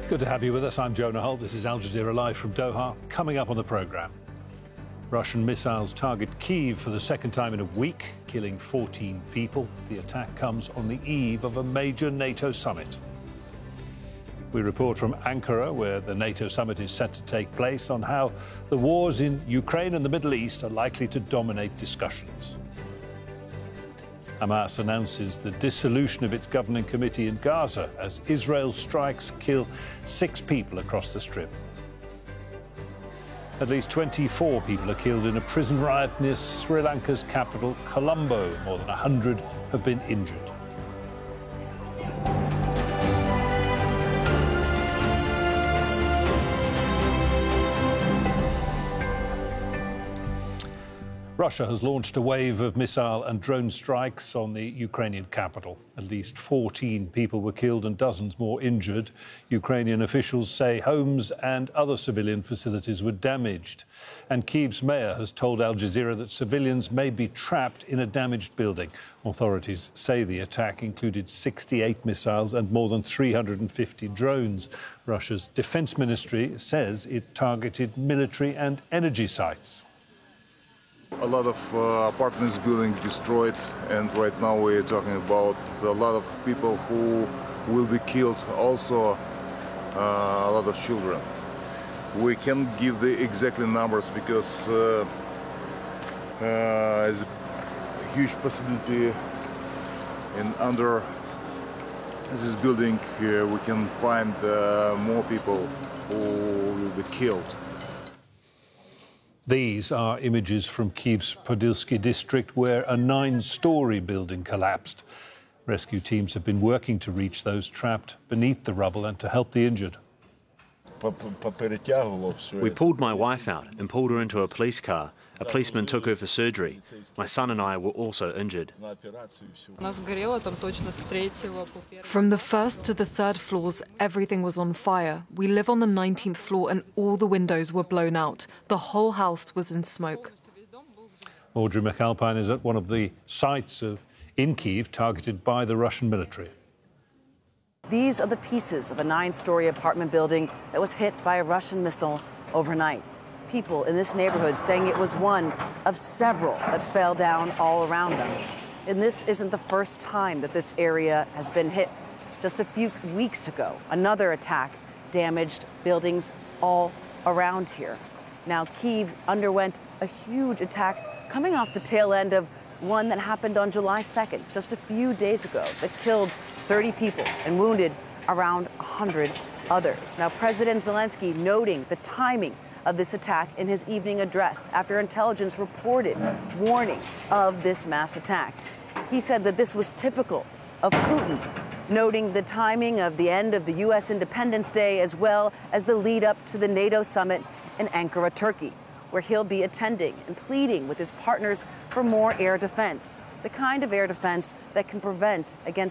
Good to have you with us. I'm Jonah Holt. This is Al Jazeera Live from Doha. Coming up on the programme, Russian missiles target Kyiv for the second time in a week, killing 14 people. The attack comes on the eve of a major NATO summit. We report from Ankara, where the NATO summit is set to take place, on how the wars in Ukraine and the Middle East are likely to dominate discussions. Hamas announces the dissolution of its governing committee in Gaza as Israel's strikes kill 6 people across the Strip. At least 24 people are killed in a prison riot near Sri Lanka's capital, Colombo. More than 100 have been injured. Russia has launched a wave of missile and drone strikes on the Ukrainian capital. At least 14 people were killed and dozens more injured. Ukrainian officials say homes and other civilian facilities were damaged. And Kyiv's mayor has told Al Jazeera that civilians may be trapped in a damaged building. Authorities say the attack included 68 missiles and more than 350 drones. Russia's defense ministry says it targeted military and energy sites. A lot of apartments buildings destroyed, and right now we're talking about a lot of people who will be killed, also a lot of children. We can't give the exact numbers because there's a huge possibility under this building we can find more people who will be killed. These are images from Kyiv's Podilsky district, where a 9-story building collapsed. Rescue teams have been working to reach those trapped beneath the rubble and to help the injured. We pulled my wife out and pulled her into a police car. A policeman took her for surgery. My son and I were also injured. From the first to the third floors, everything was on fire. We live on the 19th floor and all the windows were blown out. The whole house was in smoke. Audrey McAlpine is at one of the sites in Kyiv targeted by the Russian military. These are the pieces of a 9-story apartment building that was hit by a Russian missile overnight. People in this neighborhood saying it was one of several that fell down all around them. And this isn't the first time that this area has been hit. Just a few weeks ago, another attack damaged buildings all around here. Now, Kyiv underwent a huge attack coming off the tail end of one that happened on July 2nd, just a few days ago, that killed 30 people and wounded around 100 others. Now, President Zelensky noting the timing of this attack in his evening address after intelligence reported warning of this mass attack. He said that this was typical of Putin, noting the timing of the end of the U.S. Independence Day as well as the lead up to the NATO summit in Ankara, Turkey, where he'll be attending and pleading with his partners for more air defense, the kind of air defense that can prevent against